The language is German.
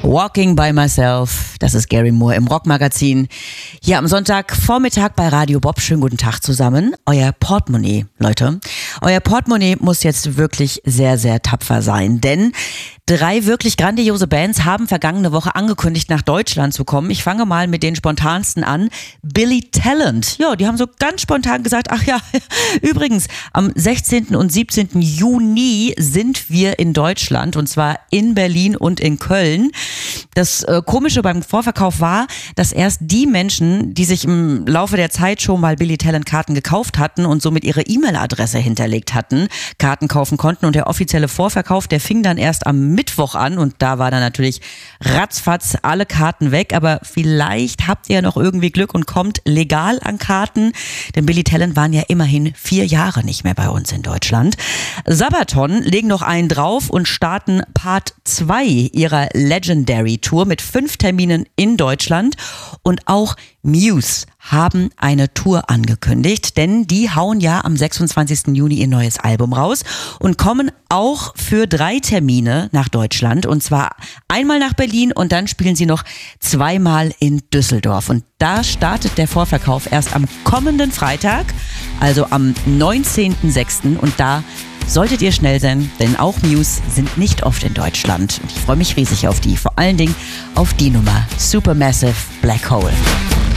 Walking by Myself, das ist Gary Moore im Rockmagazin. Hier am Sonntagvormittag bei Radio Bob. Schönen guten Tag zusammen. Euer Portemonnaie, Leute. Euer Portemonnaie muss jetzt wirklich sehr, sehr tapfer sein, denn 3 wirklich grandiose Bands haben vergangene Woche angekündigt, nach Deutschland zu kommen. Ich fange mal mit den spontansten an. Billy Talent. Ja, die haben so ganz spontan gesagt, ach ja, übrigens, am 16. und 17. Juni sind wir in Deutschland, und zwar in Berlin und in Köln. Das Komische beim Vorverkauf war, dass erst die Menschen, die sich im Laufe der Zeit schon mal Billy Talent Karten gekauft hatten und somit ihre E-Mail-Adresse hinterlegt hatten, Karten kaufen konnten, und der offizielle Vorverkauf, der fing dann erst am Mittwoch an, und da war dann natürlich ratzfatz alle Karten weg, aber vielleicht habt ihr noch irgendwie Glück und kommt legal an Karten, denn Billy Talent waren ja immerhin 4 Jahre nicht mehr bei uns in Deutschland. Sabaton legen noch einen drauf und starten Part 2 ihrer Legendary Tour mit 5 Terminen in Deutschland, und auch Muse haben eine Tour angekündigt, denn die hauen ja am 26. Juni ihr neues Album raus und kommen auch für 3 Termine nach Deutschland, und zwar einmal nach Berlin und dann spielen sie noch 2-mal in Düsseldorf, und da startet der Vorverkauf erst am kommenden Freitag, also am 19.06. und da solltet ihr schnell sein, denn auch Muse sind nicht oft in Deutschland. Ich freue mich riesig auf die, vor allen Dingen auf die Nummer Supermassive Black Hole.